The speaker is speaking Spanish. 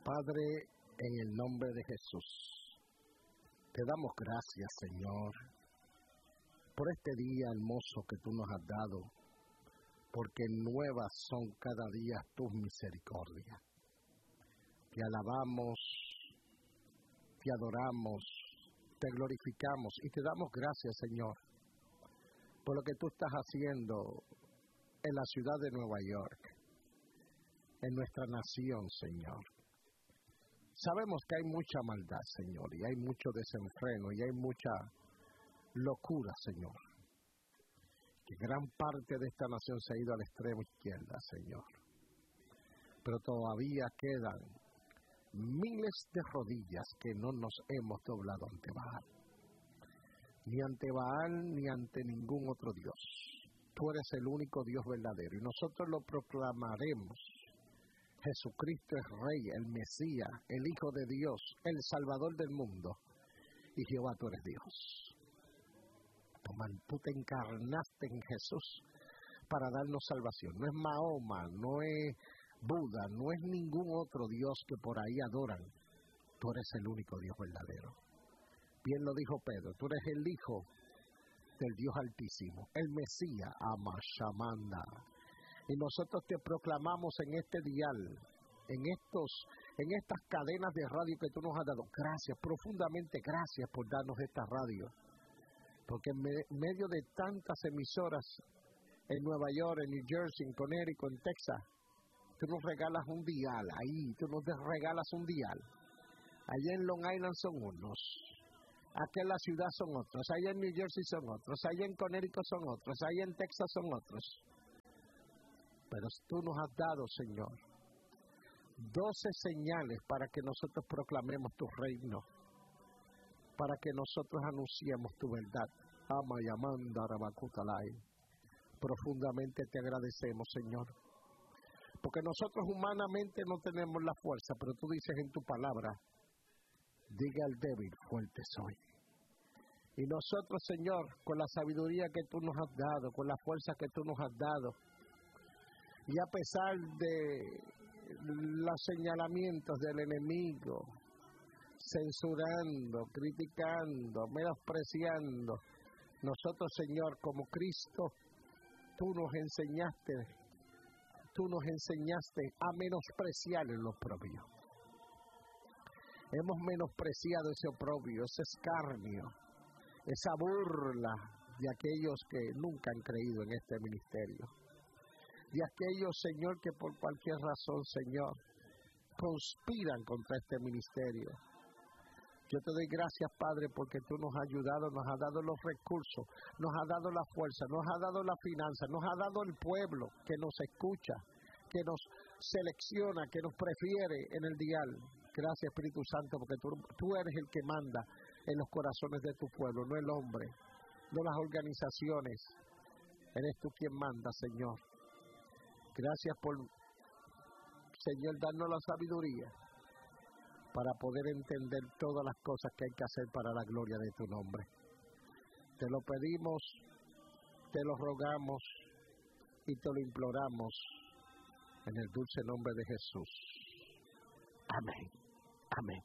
Padre, en el nombre de Jesús, te damos gracias, Señor, por este día hermoso que tú nos has dado, porque nuevas son cada día tus misericordias. Te alabamos, te adoramos, te glorificamos y te damos gracias, Señor, por lo que tú estás haciendo en la ciudad de Nueva York, en nuestra nación, Señor. Sabemos que hay mucha maldad, Señor, y hay mucho desenfreno, y hay mucha locura, Señor. Que gran parte de esta nación se ha ido a la extrema izquierda, Señor. Pero todavía quedan miles de rodillas que no nos hemos doblado ante Baal. Ni ante Baal, ni ante ningún otro Dios. Tú eres el único Dios verdadero, y nosotros lo proclamaremos. Jesucristo es Rey, el Mesías, el Hijo de Dios, el Salvador del mundo. Y Jehová, tú eres Dios. Tú te encarnaste en Jesús para darnos salvación. No es Mahoma, no es Buda, no es ningún otro Dios que por ahí adoran. Tú eres el único Dios verdadero. Bien lo dijo Pedro, tú eres el Hijo del Dios Altísimo, el Mesías, Amashamanda. Y nosotros te proclamamos en este dial, en estas cadenas de radio que tú nos has dado. Gracias, profundamente gracias por darnos esta radio. Porque en medio de tantas emisoras en Nueva York, en New Jersey, en Connecticut, en Texas, tú nos regalas un dial, ahí, tú nos regalas un dial. Allá en Long Island son unos, aquí en la ciudad son otros, allá en New Jersey son otros, allá en Connecticut son otros, allá en Texas son otros. Pero tú nos has dado, Señor, 12 señales para que nosotros proclamemos tu reino, para que nosotros anunciemos tu verdad. Amayamanda Rabakutalai. Profundamente te agradecemos, Señor, porque nosotros humanamente no tenemos la fuerza, pero tú dices en tu palabra, diga al débil, fuerte soy. Y nosotros, Señor, con la sabiduría que tú nos has dado, con la fuerza que tú nos has dado, y a pesar de los señalamientos del enemigo, censurando, criticando, menospreciando, nosotros, Señor, como Cristo, tú nos enseñaste a menospreciar el oprobio. Hemos menospreciado ese oprobio, ese escarnio, esa burla de aquellos que nunca han creído en este ministerio. De aquellos, Señor, que por cualquier razón, Señor, conspiran contra este ministerio. Yo te doy gracias, Padre, porque tú nos has ayudado, nos has dado los recursos, nos has dado la fuerza, nos has dado la finanza, nos has dado el pueblo que nos escucha, que nos selecciona, que nos prefiere en el dial. Gracias, Espíritu Santo, porque tú eres el que manda en los corazones de tu pueblo, no el hombre, no las organizaciones. Eres tú quien manda, Señor. Gracias por, Señor, darnos la sabiduría para poder entender todas las cosas que hay que hacer para la gloria de tu nombre. Te lo pedimos, te lo rogamos y te lo imploramos en el dulce nombre de Jesús. Amén. Amén.